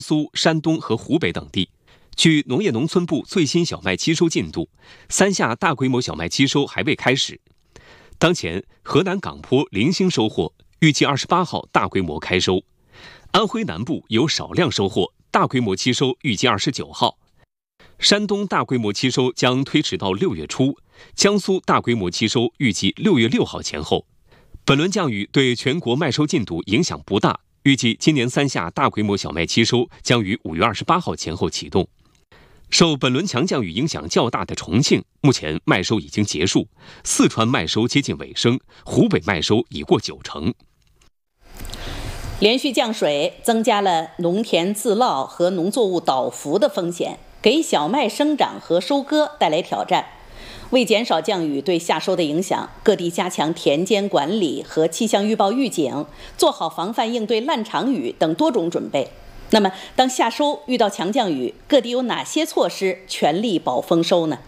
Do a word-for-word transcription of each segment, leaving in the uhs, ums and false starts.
苏、山东和湖北等地。据农业农村部最新小麦期收进度，三下大规模小麦期收还未开始。当前，河南港坡零星收获，预计二十八号大规模开收。安徽南部有少量收获，大规模期收预计二十九号。山东大规模期收将推迟到六月初，江苏大规模期收预计六月六号前后。本轮降雨对全国麦收进度影响不大，预计今年三下大规模小麦期收将于五月二十八号前后启动。受本轮强降雨影响较大的重庆，目前麦收已经结束，四川麦收接近尾声，湖北麦收已过九成。 连续降水增加了农田自涝和农作物倒伏的风险，给小麦生长和收割带来挑战。为减少降雨对夏收的影响，各地加强田间管理和气象预报预警，做好防范应对烂场雨等多种准备。那么，当夏收遇到强降雨，各地有哪些措施全力保丰收呢？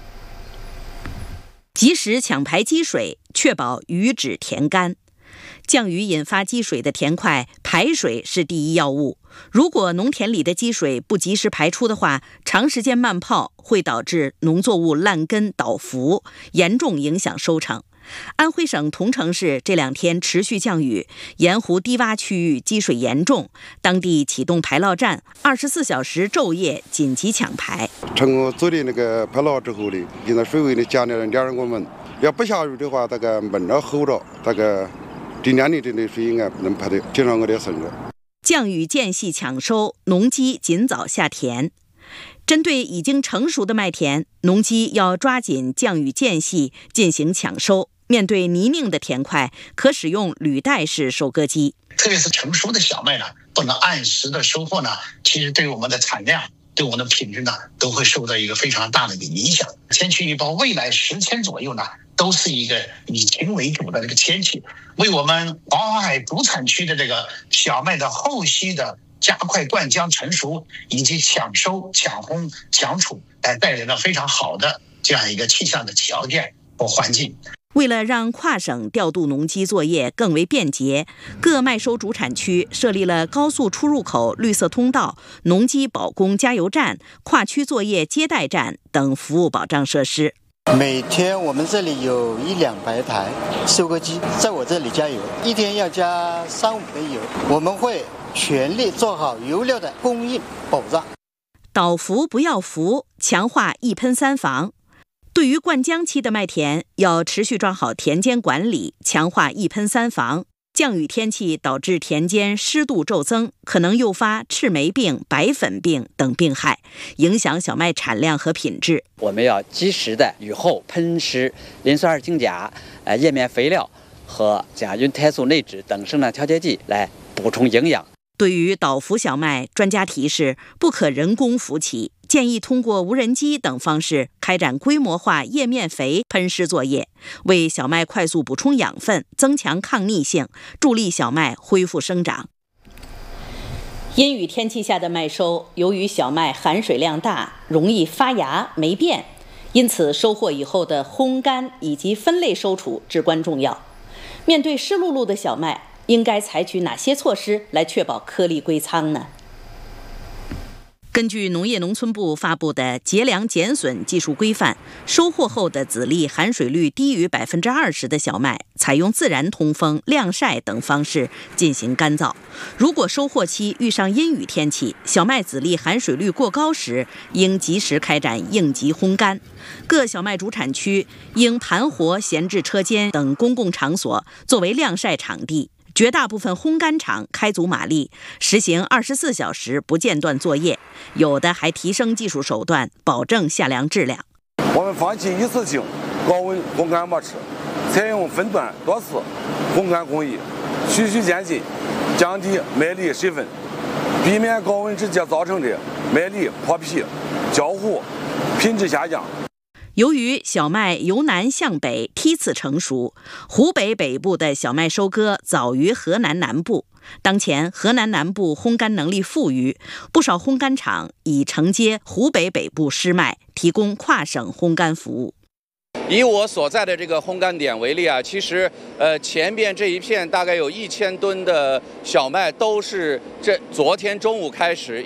及时抢排积水，确保雨止田干。降雨引发积水的田块，排水是第一要务。如果农田里的积水不及时排出的话，长时间慢泡会导致农作物烂根倒伏，严重影响收成。安徽省桐城市这两天持续降雨，盐湖低洼区域积水严重，当地启动排涝站，二十四小时昼夜紧急抢排。 成功做的那个排涝之后呢，现在水位呢降了两我们，要不下雨的话，大概闷着吼着，大概今年的这类水应该能排得挺上我的生了。 降雨间隙抢收，农机尽早下田。针对已经成熟的麦田，农机要抓紧降雨间隙进行抢收。面对泥泞的田块，可使用履带式收割机。 特别是成熟的小麦呢，不能按时的收获呢，其实对我们的产量、对我们的品质呢，都会受到一个非常大的一个影响。天气预报未来十天左右呢，都是一个以晴为主的这个天气，为我们黄花海主产区的这个小麦的后期的加快灌浆成熟以及抢收、抢烘、抢储，来带来了非常好的这样一个气象的条件和环境。 为了让跨省调度农机作业更为便捷，各麦收主产区设立了高速出入口绿色通道、农机保供加油站、跨区作业接待站等服务保障设施。 每天我们这里有一两百台收割机在我这里加油，一天要加三五杯油。我们会全力做好油料的供应保障。 倒伏不要伏，强化一喷三防。对于灌浆期的麦田，要持续抓好田间管理，强化一喷三防。降雨天气导致田间湿度骤增，可能诱发赤霉病、白粉病等病害，影响小麦产量和品质。 我们要及时的雨后喷施磷酸二氰钾、呃叶面肥料和甲菌肽素内酯等生长调节剂来补充营养。 对于倒伏小麦，专家提示不可人工伏起，建议通过无人机等方式开展规模化叶面肥喷施作业，为小麦快速补充养分，增强抗逆性，助力小麦恢复生长。阴雨天气下的麦收，由于小麦含水量大，容易发芽霉变，因此收获以后的烘干以及分类收储至关重要。面对湿漉漉的小麦，应该采取哪些措施来确保颗粒归仓呢？根据农业农村部发布的节粮减损技术规范，收获后的籽粒含水率低于百分之二十的小麦，采用自然通风、晾晒等方式进行干燥。如果收获期遇上阴雨天气，小麦籽粒含水率过高时，应及时开展应急烘干。各小麦主产区应盘活闲置车间等公共场所作为晾晒场地。绝大部分烘干厂开足马力，实行二十四小时不间断作业，有的还提升技术手段，保证夏粮质量。 我们放弃一次性高温烘干模式，采用分段多次烘干工艺，循序渐进，降低麦粒水分，避免高温直接造成的麦粒破皮、焦糊、品质下降。 由于小麦由南向北梯次成熟，湖北北部的小麦收割早于河南南部。当前河南南部烘干能力富裕，不少烘干厂已承接湖北北部湿麦，提供跨省烘干服务。 以我所在的这个烘干点为例啊，其实呃前边这一片大概有一千吨的小麦都是这昨天中午开始